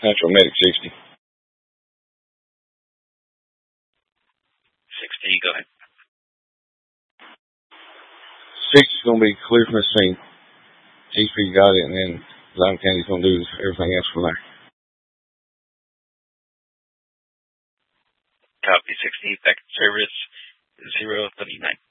Central Medic 60. 60, go ahead. 60 is going to be clear from the scene. GP got it, and then Loudoun County's going to do everything else from there. Copy 60, back to service 039.